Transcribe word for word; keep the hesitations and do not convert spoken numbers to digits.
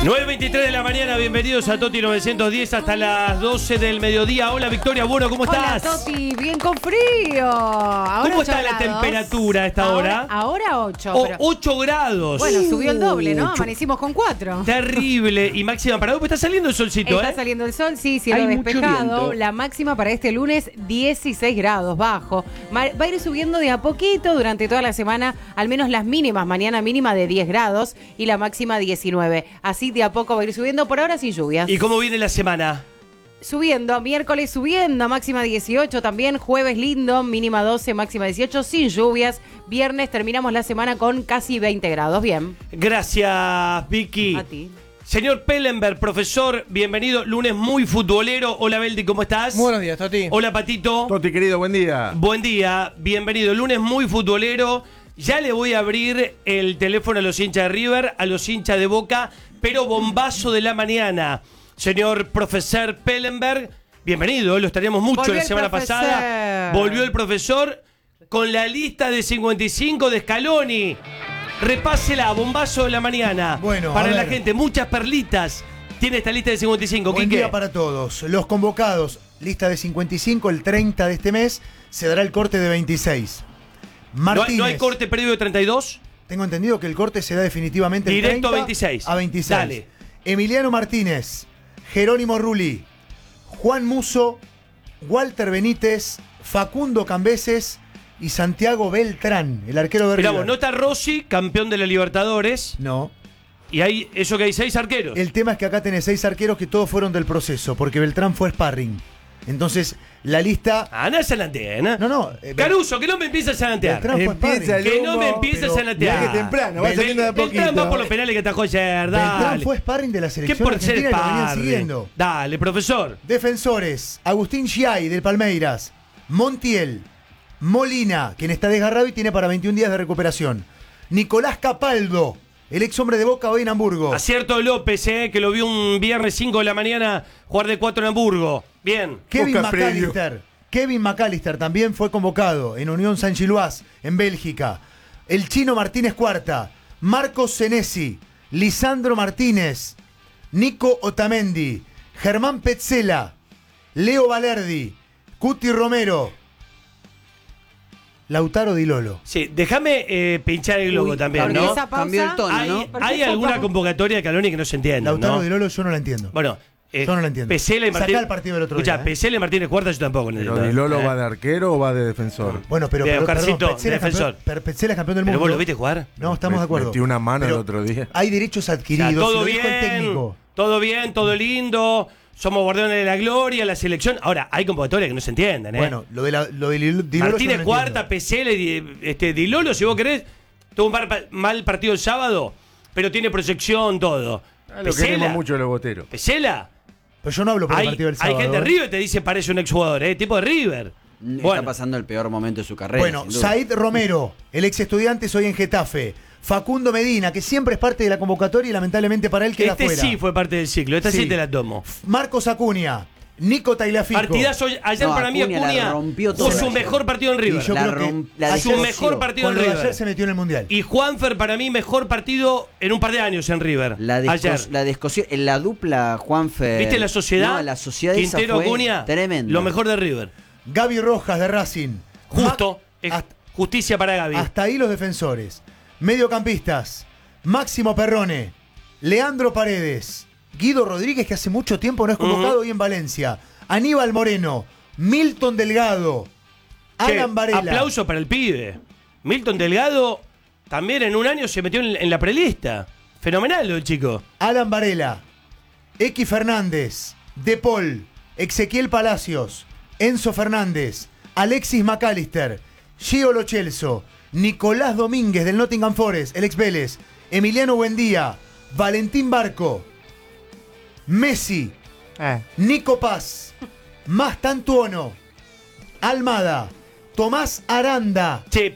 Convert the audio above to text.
nueve veintitrés de la mañana, bienvenidos a Toti novecientos diez hasta las doce del mediodía. Hola Victoria, bueno, ¿cómo estás? Hola Toti, bien con frío. Ahora ¿Cómo está la grados. temperatura a esta ahora, hora? Ahora ocho. Oh, pero... ocho grados. Bueno, subió el doble, ¿no? Ocho. Amanecimos con cuatro. Terrible. Y máxima para hoy, pues está saliendo el solcito, Está ¿eh? saliendo el sol, sí, cielo Hay mucho despejado. viento. La máxima para este lunes, dieciséis grados bajo. Va a ir subiendo de a poquito durante toda la semana, al menos las mínimas. Mañana mínima de diez grados y la máxima diecinueve. Así de a poco va a ir subiendo, por ahora sin lluvias. ¿Y cómo viene la semana? Subiendo, miércoles subiendo, máxima dieciocho también, jueves lindo, mínima doce, máxima dieciocho, sin lluvias. Viernes terminamos la semana con casi veinte grados, bien. Gracias, Vicky. A ti. Señor Pellenberg, profesor, bienvenido. Lunes muy futbolero. Hola, Beldi, ¿cómo estás? Muy buenos días, Toti. Hola, Patito. Toti, querido, buen día. Buen día, bienvenido. Lunes muy futbolero. Ya le voy a abrir el teléfono a los hinchas de River, a los hinchas de Boca, pero bombazo de la mañana. Señor profesor Pellenberg, bienvenido, lo estaríamos mucho Volvió la el semana profesor. pasada. Volvió el profesor con la lista de cincuenta y cinco de Scaloni. Repásela, bombazo de la mañana. Bueno, para a la ver. gente, muchas perlitas tiene esta lista de cincuenta y cinco. Buen Quique. día para todos. Los convocados, lista de cincuenta y cinco, el treinta de este mes, se dará el corte de veintiséis. ¿No hay, Martínez. ¿No hay corte previo de treinta y dos? Tengo entendido que el corte se da definitivamente el Directo a treinta veintiséis. A veintiséis. Dale. Emiliano Martínez, Jerónimo Rulli, Juan Musso, Walter Benítez, Facundo Cambeses y Santiago Beltrán, el arquero de Mirá River. vos, no está Rossi, campeón de la Libertadores. No. Y hay eso que hay seis arqueros. El tema es que acá tenés seis arqueros que todos fueron del proceso, porque Beltrán fue sparring. Entonces, la lista... Ah, no es antena. No, no. eh, Caruso, que no me empieces a santear. Beltrán fue Empieza sparring. el Que no me humo, empieces pero a santear. mirá que temprano, va Bel- saliendo de a Beltrán poquito. va por los penales que atajó ayer, Beltrán dale. fue sparring de la ¿Qué selección por ser argentina y lo venían padre? siguiendo. Dale, profesor. Defensores, Agustín Giai del Palmeiras, Montiel, Molina, quien está desgarrado y tiene para veintiún días de recuperación, Nicolás Capaldo, el ex hombre de Boca hoy en Hamburgo. Acierto de López, eh, que lo vio un viernes cinco de la mañana jugar de cuatro en Hamburgo. Bien. Kevin Boca previo. McAllister, Kevin McAllister también fue convocado en Unión San Giloás, en Bélgica. El chino Martínez Cuarta, Marcos Senesi, Lisandro Martínez, Nico Otamendi, Germán Petzela, Leo Valerdi, Cuti Romero, Lautaro Di Lolo. Sí, déjame eh, pinchar el globo Uy, también, porque ¿no? esa pausa- Cambió el tono, ¿Hay, ¿no? ¿Por qué hay esa alguna pausa? convocatoria de Caloni que no se entiende, Lautaro ¿no? Di Lolo yo no la entiendo. Bueno, eh, Yo no la entiendo. Pesela y Sacá Martínez. el partido del otro Escuchá, día, ¿eh? Pesela y Martínez Cuarta yo tampoco. ¿Pero necesito, Di Lolo ¿eh? va de arquero o va de defensor? Bueno, pero, Bien, pero Oscarcito, perdón, Petzela es defensor. campeón- pero Petzela es campeón del ¿Pero mundo. vos lo viste jugar? No, estamos Me- de acuerdo. metí una mano el Pero otro día. Hay derechos O sea, adquiridos. y todo lo dijo el bien, técnico. todo bien, todo lindo. Somos guardianes de la gloria, la selección. Ahora, hay convocatorias que no se entienden, ¿eh? Bueno, lo de, la, lo de Di Lolo yo Martínez no lo Cuarta, entiendo. Pesela y Di- este, Di Lolo, si vos querés, tuvo un par- mal partido el sábado, pero tiene proyección, todo. Ah, lo queremos mucho los boteros. Pesela. Pero yo no hablo por el Hay, partido del hay sábado. gente de ¿eh? River que te dice parece un exjugador, ¿eh? Tipo de River. Está Bueno, pasando el peor momento de su carrera. Bueno, sin duda. Said Romero, el ex estudiante hoy en Getafe. Facundo Medina, que siempre es parte de la convocatoria y lamentablemente para él queda este fuera. sí fue parte del ciclo, esta sí, Sí. te la tomo. Marcos Acuña, Nico Tagliafico. Partidazo, ayer No, para mí Acuña la Acuña rompió fue todo su ayer. mejor partido en Y River. yo La creo que rom- la ayer- Su descosió. mejor partido con en lo de River. ayer se metió en el Mundial. Y Juanfer para mí mejor partido en un par de años en River. La, descos- ayer. la descosió- en la dupla Juanfer. ¿Viste la sociedad? No, la sociedad esa Quintero fue Acuña, tremenda. lo mejor de River. Gaby Rojas de Racing. Justo, Ma- es hasta, justicia para Gaby. hasta ahí los defensores. Mediocampistas. Máximo Perrone. Leandro Paredes. Guido Rodríguez, que hace mucho tiempo no es convocado Ujú. hoy en Valencia. Aníbal Moreno. Milton Delgado. Che, Alan Varela. aplauso para el pibe. Milton Delgado también en un año se metió en, en la prelista. Fenomenal lo del chico. Alan Varela, X Fernández, De Paul, Ezequiel Palacios, Enzo Fernández, Alexis McAllister, Gio Lo Celso, Nicolás Domínguez del Nottingham Forest, el ex Vélez, Emiliano Buendía, Valentín Barco, Messi, Eh. Nico Paz, Mastantuono, Almada, Tomás Aranda, Che,